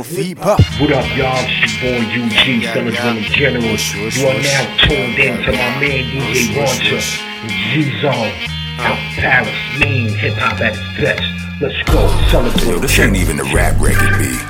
What up, y'all? It's your boy UG, Celebrating Generals. You are now tuned in to my man DJ Roncha, Z-Zone, out Paris, mean hip hop at its best. Let's go, celebrate. Yo, this ain't even a rap record, B.